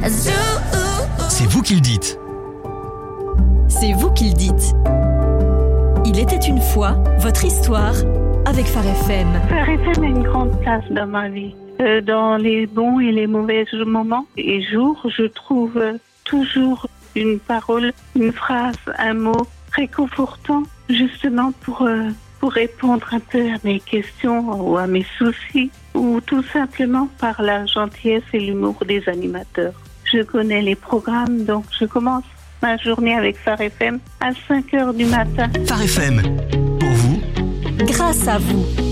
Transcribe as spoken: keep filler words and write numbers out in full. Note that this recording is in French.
C'est vous qui le dites. C'est vous qui le dites. Il était une fois votre histoire avec Phare F M. Phare F M a une grande place dans ma vie. Euh, dans les bons et les mauvais moments et jours, je trouve euh, toujours une parole, une phrase, un mot réconfortant, justement pour, euh, pour répondre un peu à mes questions ou à mes soucis, ou tout simplement par la gentillesse et l'humour des animateurs. Je connais les programmes, donc je commence ma journée avec Phare F M à cinq heures du matin. Phare F M, pour vous, grâce à vous.